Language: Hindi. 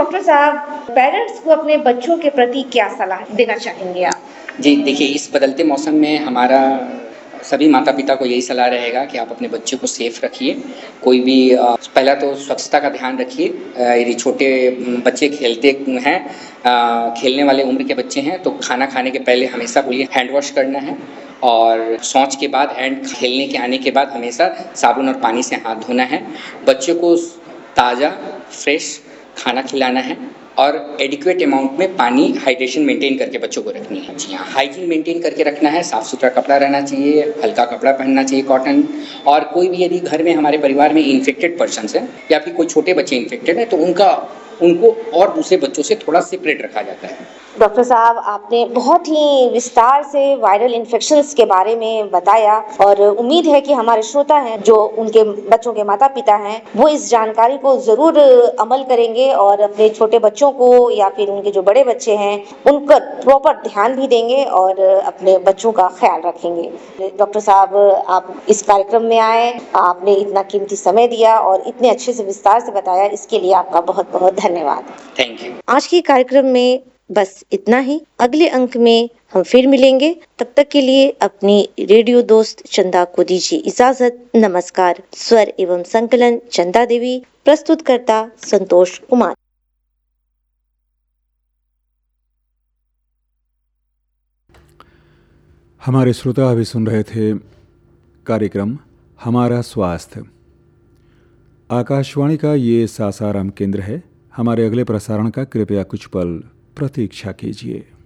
डॉक्टर साहब, पेरेंट्स को अपने बच्चों के प्रति क्या सलाह देना चाहेंगे आप? जी, देखिए इस बदलते मौसम में हमारा सभी माता-पिता को यही सलाह रहेगा कि आप अपने बच्चों को सेफ रखिए। कोई भी पहला तो स्वच्छता का ध्यान रखिए। यदि छोटे बच्चे खेलते हैं, खेलने वाले उम्र के बच्चे हैं, तो खाना खाने के पहले हमेशा बोलिए हैंड वॉश करना है और शौच के बाद एंड खेलने के आने के बाद हमेशा साबुन और पानी से हाथ धोना है। बच्चों को ताज़ा, फ्रेश खाना खिलाना है और एडिक्वेट अमाउंट में पानी हाइड्रेशन मेंटेन करके बच्चों को रखनी है। जी हाँ, हाइजीन मेंटेन करके रखना है, साफ़ सुथरा कपड़ा रहना चाहिए, हल्का कपड़ा पहनना चाहिए कॉटन। और कोई भी यदि घर में हमारे परिवार में इन्फेक्टेड पर्सन्स हैं या फिर कोई छोटे बच्चे इन्फेक्टेड हैं तो उनको और दूसरे बच्चों से थोड़ा सेपरेट रखा जाता है। डॉक्टर साहब, आपने बहुत ही विस्तार से वायरल इन्फेक्शंस के बारे में बताया और उम्मीद है कि हमारे श्रोता हैं जो उनके बच्चों के माता पिता हैं वो इस जानकारी को जरूर अमल करेंगे और अपने छोटे बच्चों को या फिर उनके जो बड़े बच्चे हैं उनका प्रॉपर ध्यान भी देंगे और अपने बच्चों का ख्याल रखेंगे। डॉक्टर साहब, आप इस कार्यक्रम में आए, आपने इतना कीमती समय दिया और इतने अच्छे से विस्तार से बताया, इसके लिए आपका बहुत बहुत धन्यवाद। Thank you. आज के कार्यक्रम में बस इतना ही। अगले अंक में हम फिर मिलेंगे। तब तक के लिए अपनी रेडियो दोस्त चंदा को दीजिए इजाजत। नमस्कार। स्वर एवं संकलन चंदा देवी, प्रस्तुतकर्ता संतोष कुमार। हमारे श्रोता अभी सुन रहे थे कार्यक्रम हमारा स्वास्थ्य। आकाशवाणी का ये सासाराम केंद्र है। हमारे अगले प्रसारण का कृपया कुछ पल प्रतीक्षा कीजिए।